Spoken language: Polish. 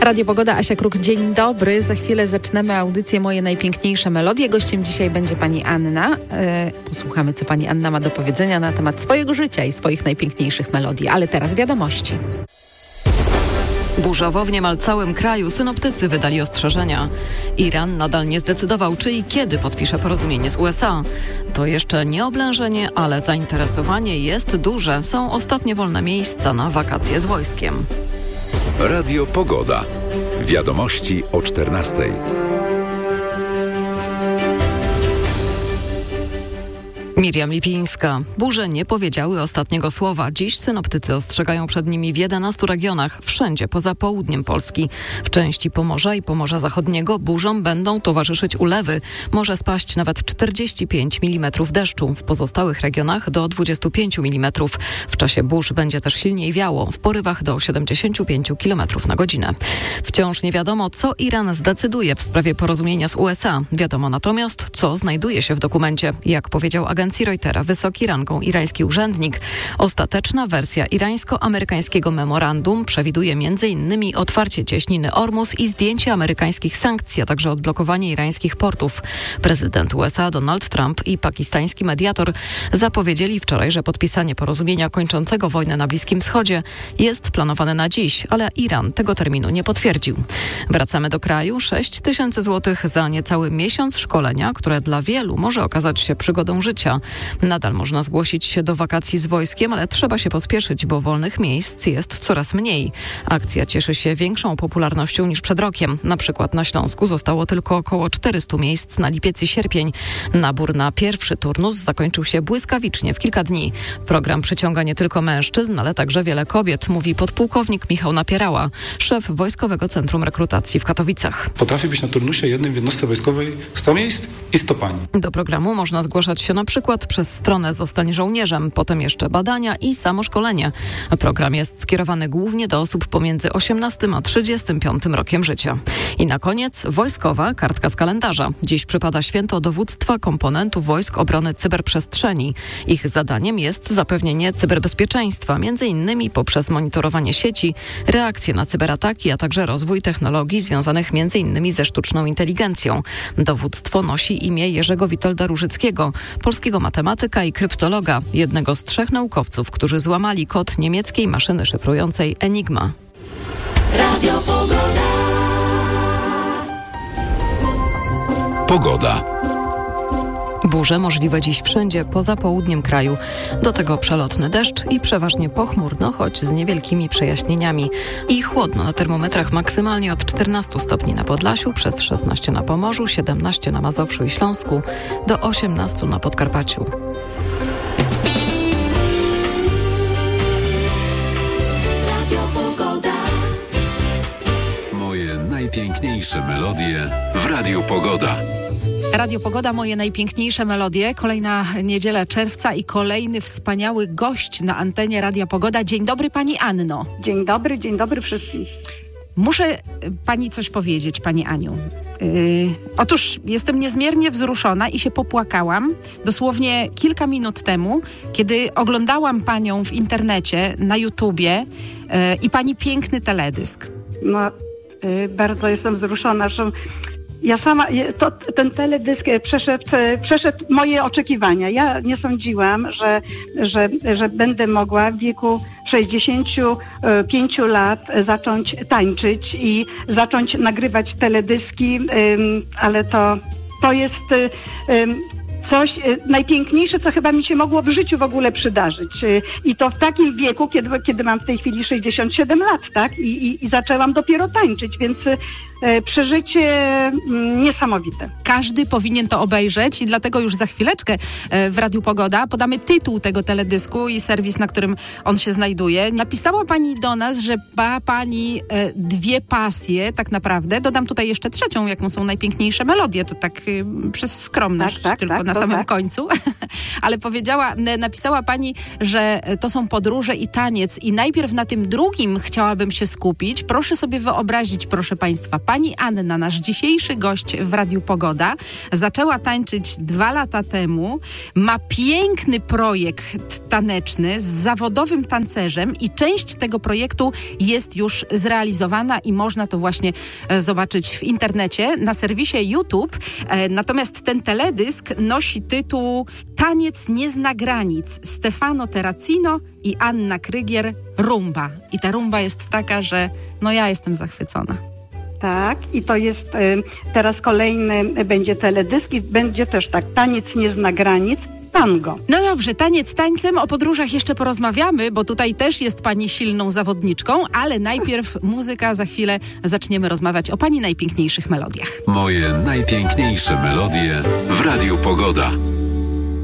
Radio Pogoda, Asia Kruk, dzień dobry. Za chwilę zaczynamy audycję Moje najpiękniejsze melodie. Gościem dzisiaj będzie pani Anna. Posłuchamy, co pani Anna ma do powiedzenia na temat swojego życia i swoich najpiękniejszych melodii. Ale teraz wiadomości. Burzowo w niemal całym kraju synoptycy wydali ostrzeżenia. Iran nadal nie zdecydował, czy i kiedy podpisze porozumienie z USA. To jeszcze nie oblężenie, ale zainteresowanie jest duże. Są ostatnie wolne miejsca na wakacje z wojskiem. Radio Pogoda. Wiadomości o 14:00. Miriam Lipińska. Burze nie powiedziały ostatniego słowa. Dziś synoptycy ostrzegają przed nimi w 11 regionach, wszędzie poza południem Polski. W części Pomorza i Pomorza Zachodniego burzom będą towarzyszyć ulewy. Może spaść nawet 45 mm deszczu. W pozostałych regionach do 25 mm. W czasie burz będzie też silniej wiało, w porywach do 75 km na godzinę. Wciąż nie wiadomo, co Iran zdecyduje w sprawie porozumienia z USA. Wiadomo natomiast, co znajduje się w dokumencie. Jak powiedział agencji Reutera wysoki rangą irański urzędnik, ostateczna wersja irańsko-amerykańskiego memorandum przewiduje m.in. otwarcie cieśniny Ormus i zdjęcie amerykańskich sankcji, a także odblokowanie irańskich portów. Prezydent USA Donald Trump i pakistański mediator zapowiedzieli wczoraj, że podpisanie porozumienia kończącego wojnę na Bliskim Wschodzie jest planowane na dziś, ale Iran tego terminu nie potwierdził. Wracamy do kraju. 6 000 złotych za niecały miesiąc szkolenia, które dla wielu może okazać się przygodą życia. Nadal można zgłosić się do wakacji z wojskiem, ale trzeba się pospieszyć, bo wolnych miejsc jest coraz mniej. Akcja cieszy się większą popularnością niż przed rokiem. Na przykład na Śląsku zostało tylko około 400 miejsc na lipiec i sierpień. Nabór na pierwszy turnus zakończył się błyskawicznie w kilka dni. Program przyciąga nie tylko mężczyzn, ale także wiele kobiet, mówi podpułkownik Michał Napierała, szef Wojskowego Centrum Rekrutacji w Katowicach. Potrafi być na turnusie jednym w jednostce wojskowej 100 miejsc i 100 pań. Do programu można zgłaszać się na przykład przez stronę Zostań żołnierzem, potem jeszcze badania i samoszkolenie. Program jest skierowany głównie do osób pomiędzy 18 a 35 rokiem życia. I na koniec wojskowa kartka z kalendarza. Dziś przypada święto dowództwa komponentów Wojsk Obrony Cyberprzestrzeni. Ich zadaniem jest zapewnienie cyberbezpieczeństwa, m.in. poprzez monitorowanie sieci, reakcje na cyberataki, a także rozwój technologii związanych m.in. ze sztuczną inteligencją. Dowództwo nosi imię Jerzego Witolda Różyckiego, polskiego matematyka i kryptologa, jednego z 3 naukowców, którzy złamali kod niemieckiej maszyny szyfrującej Enigma. Radio Pogoda. Pogoda. Burze możliwe dziś wszędzie poza południem kraju. Do tego przelotny deszcz i przeważnie pochmurno, choć z niewielkimi przejaśnieniami. I chłodno na termometrach maksymalnie od 14 stopni na Podlasiu, przez 16 na Pomorzu, 17 na Mazowszu i Śląsku, do 18 na Podkarpaciu. Moje najpiękniejsze melodie w Radiu Pogoda. Radio Pogoda, moje najpiękniejsze melodie. Kolejna niedziela czerwca i kolejny wspaniały gość na antenie Radia Pogoda. Dzień dobry pani Anno. Dzień dobry wszystkim. Muszę pani coś powiedzieć, pani Aniu. Otóż jestem niezmiernie wzruszona i się popłakałam dosłownie kilka minut temu, kiedy oglądałam panią w internecie, na YouTubie i pani piękny teledysk. No, bardzo jestem wzruszona, że ja sama, ten teledysk przeszedł moje oczekiwania. Ja nie sądziłam, że będę mogła w wieku 65 lat zacząć tańczyć i zacząć nagrywać teledyski, ale to jest coś najpiękniejsze, co chyba mi się mogło w życiu w ogóle przydarzyć. I to w takim wieku, kiedy mam w tej chwili 67 lat, tak? I zaczęłam dopiero tańczyć, więc przeżycie niesamowite. Każdy powinien to obejrzeć i dlatego już za chwileczkę w Radiu Pogoda podamy tytuł tego teledysku i serwis, na którym on się znajduje. Napisała pani do nas, że ma pani 2 pasje tak naprawdę. Dodam tutaj jeszcze 3, jaką są najpiękniejsze melodie. To tak przez skromność tylko na samym końcu, ale napisała pani, że to są podróże i taniec i najpierw na tym drugim chciałabym się skupić. Proszę sobie wyobrazić, proszę państwa, pani Anna, nasz dzisiejszy gość w Radiu Pogoda, zaczęła tańczyć 2 lata temu, ma piękny projekt taneczny z zawodowym tancerzem i część tego projektu jest już zrealizowana i można to właśnie zobaczyć w internecie, na serwisie YouTube. Natomiast ten teledysk nosi tytuł Taniec nie zna granic. Stefano Terracino i Anna Krygier, rumba. I ta rumba jest taka, że ja jestem zachwycona. Tak, i to jest teraz kolejny będzie teledysk i będzie też tak, Taniec nie zna granic, tango. No dobrze, taniec tańcem, o podróżach jeszcze porozmawiamy, bo tutaj też jest pani silną zawodniczką, ale najpierw muzyka, za chwilę zaczniemy rozmawiać o pani najpiękniejszych melodiach. Moje najpiękniejsze melodie w Radiu Pogoda.